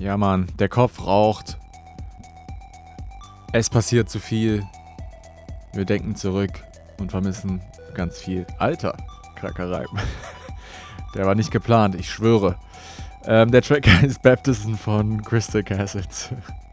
Ja, Mann, der Kopf raucht. Es passiert zu viel. Wir denken zurück und vermissen ganz viel. Alter, kranker Reim. Der war nicht geplant, ich schwöre. Der Track heißt Baptism von Crystal Castles.